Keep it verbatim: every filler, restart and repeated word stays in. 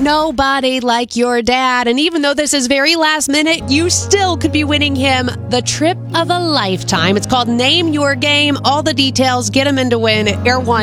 nobody like your dad. And even though this is very last minute, you still could be winning him the trip of a lifetime. It's called Name Your Game. All the details, get him in to win Air One.